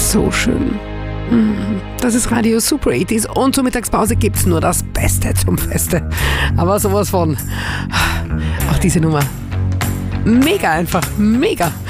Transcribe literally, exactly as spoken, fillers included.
So schön. Das ist Radio Super achtziger und zur Mittagspause gibt's nur das Beste zum Feste. Aber sowas von. Auch diese Nummer. Mega einfach, mega.